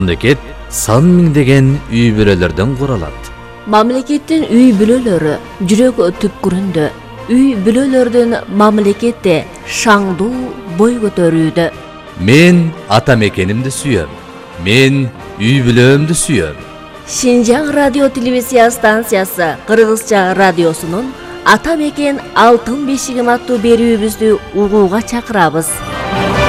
Мамлекет сан миңдеген үй бүлөлөрдөн куралат. Мамлекеттин үй бүлөлөрү жүрөк түпкүрүндө, үй бүлөлөрдүн мамлекетте шаңдуу бой көтөрүүдө. Мен ата мекенимди сүйөм. Мен үй бүлөмдү сүйөм. Шинжаң радио телевизия станциясы Кыргызча радиосунун Ата мекен алтын бешигим аттуу берүүбүздү угууга чакырабыз.